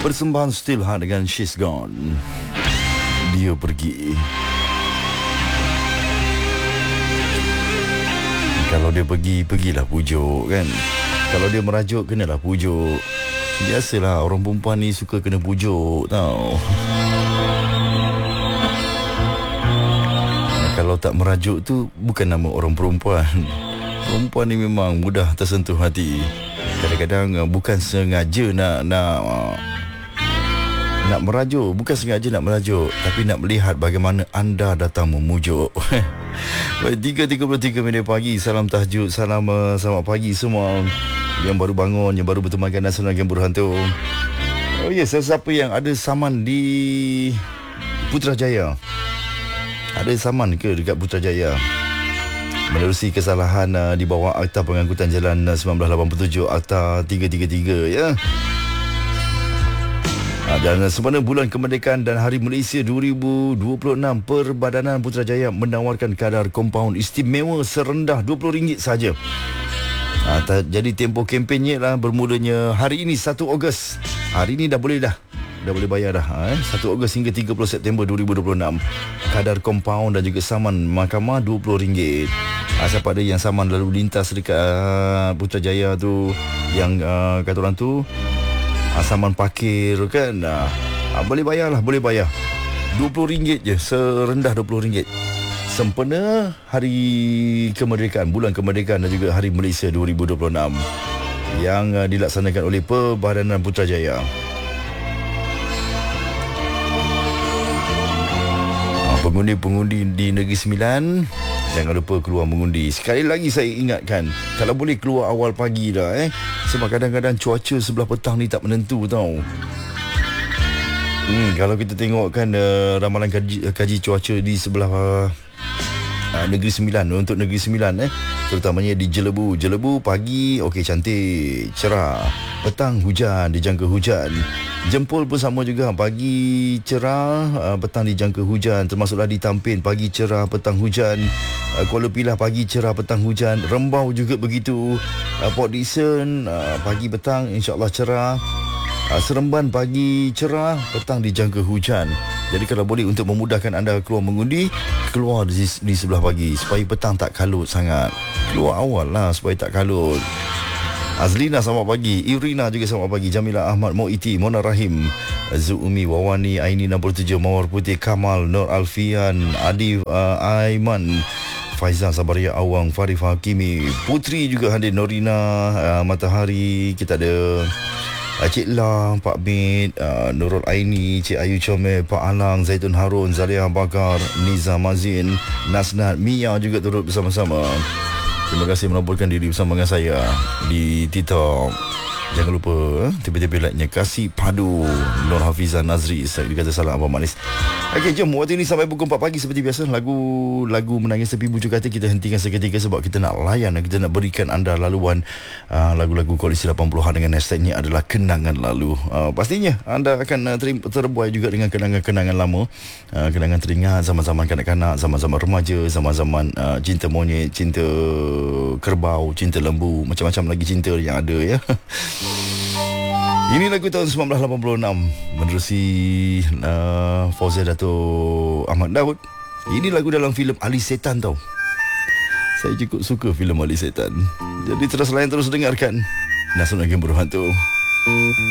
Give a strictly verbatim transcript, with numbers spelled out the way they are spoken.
Persembahan Still Heart dengan She's Gone. Dia pergi. Kalau dia pergi, pergilah pujuk kan. Kalau dia merajuk, kenalah pujuk. Biasalah orang perempuan ni suka kena pujuk tau. Kalau tak merajuk tu bukan nama orang perempuan. Perempuan ni memang mudah tersentuh hati. Kadang-kadang bukan sengaja nak nak nak merajuk, bukan sengaja nak merajuk, tapi nak melihat bagaimana anda datang memujuk. Baik, tiga tiga puluh tiga minit pagi. Salam tahajud, salam uh, selamat pagi semua yang baru bangun, yang baru bertemankan Nasional Game Berhantu. Oh ya, yes, sesiapa yang ada saman di Putrajaya, ada saman ke dekat Putrajaya menerusi kesalahan uh, di bawah Akta Pengangkutan Jalan uh, seribu sembilan ratus lapan puluh tujuh, Akta tiga tiga tiga ya. Uh, dan uh, sempena Bulan Kemerdekaan dan Hari Malaysia dua ribu dua puluh enam, Perbadanan Putrajaya menawarkan kadar kompaun istimewa serendah dua puluh ringgit saja. Uh, ta- jadi tempoh kempennya lah bermulanya hari ini satu Ogos. Hari ini dah boleh dah. Dah boleh bayar dah eh? satu Ogos hingga tiga puluh September dua ribu dua puluh enam. Kadar kompaun dan juga saman mahkamah dua puluh ringgit. Ha, siapa ada yang saman lalu lintas dekat uh, Putrajaya tu, yang uh, kata orang tu uh, saman parkir kan, uh, uh, boleh bayar lah, boleh bayar dua puluh ringgit je, serendah dua puluh ringgit. Sempena Hari Kemerdekaan, Bulan Kemerdekaan dan juga Hari Malaysia dua ribu dua puluh enam yang uh, dilaksanakan oleh Perbadanan Putrajaya. Pengundi-pengundi di Negeri Sembilan, jangan lupa keluar mengundi. Sekali lagi saya ingatkan, kalau boleh keluar awal pagi dah eh. Sebab kadang-kadang cuaca sebelah petang ni tak menentu tau. Hmm, kalau kita tengok kan uh, ramalan kaji, kaji cuaca di sebelah uh, uh, Negeri Sembilan, untuk Negeri Sembilan eh, terutamanya di Jelebu. Jelebu pagi okey, cantik, cerah. Petang hujan, dijangka hujan. Jempol pun sama juga, pagi cerah, uh, petang dijangka hujan. Termasuklah di Tampin, pagi cerah, petang hujan. uh, Kuala Pilah pagi cerah, petang hujan. Rembau juga begitu. uh, Port Dickson uh, pagi petang insyaAllah cerah. uh, Seremban pagi cerah, petang dijangka hujan. Jadi kalau boleh untuk memudahkan anda keluar mengundi, keluar di, di sebelah pagi supaya petang tak kalut sangat. Keluar awal lah supaya tak kalut. Azlina selamat pagi, Irina juga selamat pagi, Jamila Ahmad, Moiti, Mona Rahim, Zuumi, Wawani, Aini enam puluh tujuh, Mawar Putih, Kamal, Nur Alfian, Adi uh, Aiman, Faizal Sabaria Awang, Farif Hakimi, Putri juga hadir, Norina uh, Matahari, kita ada uh, Cik La, Pak Bid, uh, Nurul Aini, Cik Ayu Comel, Pak Alang, Zaitun Harun, Zaliha Bakar, Niza Mazin, Nasnat, Mia juga turut bersama-sama. Terima kasih melaporkan diri bersama dengan saya di TikTok. Jangan lupa eh, tiba-tiba like-nya. Kasih padu Nur Hafizah Nazri. Saya dikata salah Abang Manis. Okey, jom waktu ini sampai pukul empat pagi seperti biasa. Lagu lagu Menangis Tepi Bujuk Hati kita hentikan seketika sebab kita nak layan, kita nak berikan anda laluan uh, lagu-lagu koleksi lapan puluhan dengan hashtagnya adalah Kenangan Lalu. Uh, pastinya anda akan uh, ter- terbuai juga dengan kenangan-kenangan lama, uh, kenangan teringat zaman-zaman kanak-kanak, zaman-zaman remaja, zaman-zaman uh, cinta monyet, cinta kerbau, cinta lembu, macam-macam lagi cinta yang ada ya. Ini lagu tahun seribu sembilan ratus lapan puluh enam menerusi uh, Fauzia Dato' Ahmad Daud. Ini lagu dalam filem Ali Setan tau. Saya cukup suka filem Ali Setan. Jadi terus layan, terus dengarkan Nasional Game Berhantu.